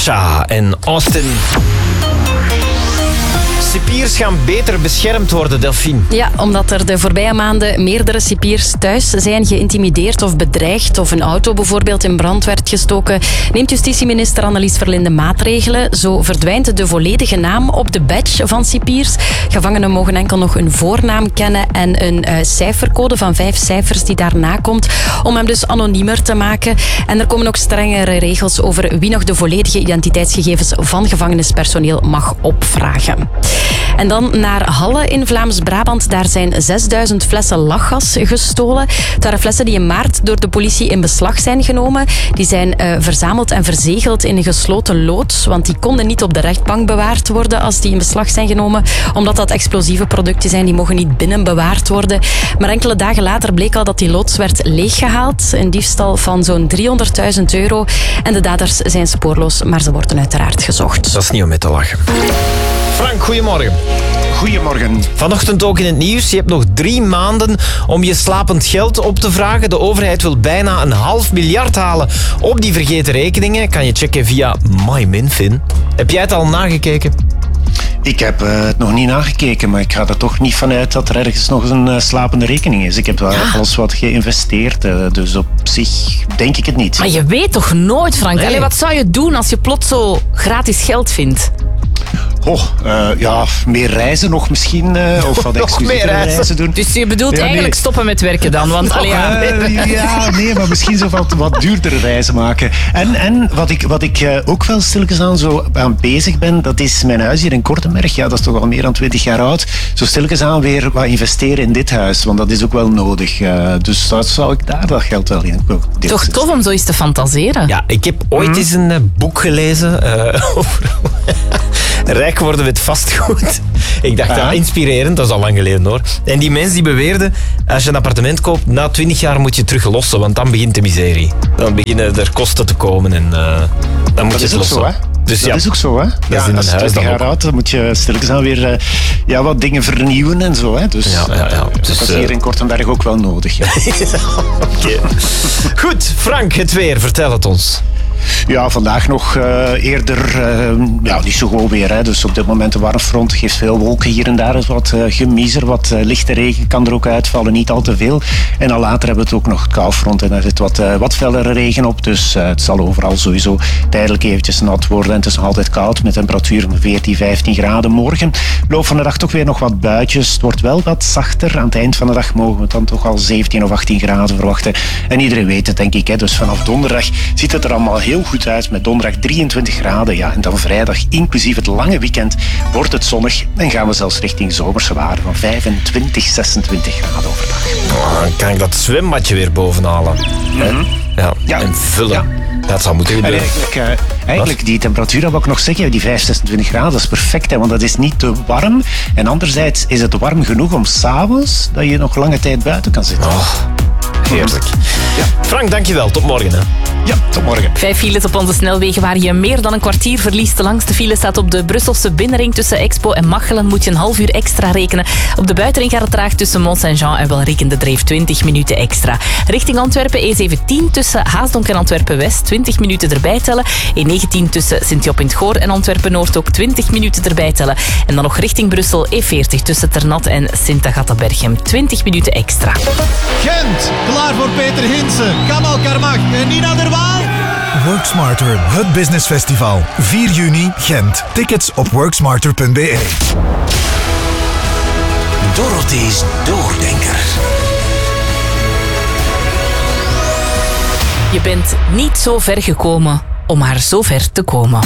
Sasha en Austin. Cipiers gaan beter beschermd worden, Delphine. Ja, omdat er de voorbije maanden meerdere cipiers thuis zijn geïntimideerd of bedreigd of een auto bijvoorbeeld in brand werd gestoken, neemt justitieminister Annelies Verlinde maatregelen. Zo verdwijnt de volledige naam op de badge van cipiers. Gevangenen mogen enkel nog een voornaam kennen en een cijfercode van 5 cijfers die daarna komt, om hem dus anoniemer te maken. En er komen ook strengere regels over wie nog de volledige identiteitsgegevens van gevangenispersoneel mag opvragen. En dan naar Halle in Vlaams-Brabant. Daar zijn 6000 flessen lachgas gestolen. Het waren flessen die in maart door de politie in beslag zijn genomen. Die zijn verzameld en verzegeld in een gesloten loods, want die konden niet op de rechtbank bewaard worden als die in beslag zijn genomen, omdat dat explosieve producten zijn, die mogen niet binnen bewaard worden. Maar enkele dagen later bleek al dat die loods werd leeggehaald. Een diefstal van zo'n €300.000. En de daders zijn spoorloos, maar ze worden uiteraard gezocht. Dat is niet om mee te lachen. Frank, goedemorgen. Goedemorgen. Vanochtend ook in het nieuws. Je hebt nog 3 maanden om je slapend geld op te vragen. De overheid wil bijna €500 miljard halen op die vergeten rekeningen. Kan je checken via MyMinFin. Heb jij het al nagekeken? Ik heb het nog niet nagekeken, maar ik ga er toch niet vanuit dat er ergens nog een slapende rekening is. Ik heb wel alles wat geïnvesteerd, dus op zich denk ik het niet. Maar je weet toch nooit, Frank? Nee. Allee, wat zou je doen als je plots zo gratis geld vindt? Meer reizen nog misschien, of wat exclusieve reizen doen. Dus je bedoelt eigenlijk stoppen met werken dan? Want, nee, maar misschien zo wat duurdere reizen maken. En wat ik ook wel stilletjes aan zo aan bezig ben, dat is mijn huis hier in Kortenberg. Ja, dat is toch al meer dan 20 jaar oud. Zo stilletjes aan weer wat investeren in dit huis, want dat is ook wel nodig. Dus zou ik daar dat geld wel in. Toch tof om zo eens te fantaseren. Ja, ik heb ooit eens een boek gelezen over rijk worden met vastgoed. Ik dacht, inspirerend, dat is al lang geleden hoor. En die mensen die beweerden, als je een appartement koopt, na 20 jaar moet je terug lossen, want dan begint de miserie. Dan beginnen er kosten te komen en dan moet je het lossen. Zo, hè? Dus dat is ook zo, hè? Ja, als je 20 jaar oud, dan moet je stilletjes aan weer wat dingen vernieuwen en zo, hè? Dus, Dus dat is hier in Kortenberg ook wel nodig. Ja. Okay. Goed, Frank, het weer, vertel het ons. Ja, vandaag nog eerder niet zo gewoon weer. Hè. Dus op dit moment een warmfront geeft veel wolken hier en daar. Is wat gemiezer, wat lichte regen kan er ook uitvallen, niet al te veel. En al later hebben we het ook nog het koufront en daar zit wat fellere regen op. Dus het zal overal sowieso tijdelijk eventjes nat worden. En het is nog altijd koud met temperatuur van 14, 15 graden. Morgen loop van de dag toch weer nog wat buitjes. Het wordt wel wat zachter. Aan het eind van de dag mogen we dan toch al 17 of 18 graden verwachten. En iedereen weet het, denk ik. Hè. Dus vanaf donderdag ziet het er allemaal heel goed uit met donderdag 23 graden. Ja, en dan vrijdag, inclusief het lange weekend, wordt het zonnig en gaan we zelfs richting zomerse waarden van 25, 26 graden overdag. Dan kan ik dat zwembadje weer bovenhalen. Ja, en vullen. Ja. Dat zou moeten gebeuren. Eigenlijk die temperatuur, dat wil ik nog zeggen, die 5, 26 graden, dat is perfect, hè, want dat is niet te warm. En anderzijds is het warm genoeg om 's avonds dat je nog lange tijd buiten kan zitten. Heerlijk. Ja. Frank, dankjewel. Tot morgen. Hè. Ja, tot morgen. 5 files op onze snelwegen waar je meer dan een kwartier verliest. De langste file staat op de Brusselse binnenring tussen Expo en Machelen. Moet je een half uur extra rekenen. Op de buitenring gaat het traag tussen Mont-Saint-Jean en Welrikken Dreef 20 minuten extra. Richting Antwerpen E17 tussen Haasdonk en Antwerpen-West 20 minuten erbij tellen. E19 tussen Sint-Job in het Goor en Antwerpen-Noord ook 20 minuten erbij tellen. En dan nog richting Brussel E40 tussen Ternat en Sint-Agatha-Berchem 20 minuten extra. Gent, klaar voor Peter Hinsen, Kamal Karmach en Nina der Waal. Work Smarter, het business festival. 4 juni, Gent. Tickets op worksmarter.be. Dorothy's Doordenker. Je bent niet zo ver gekomen om maar zo ver te komen.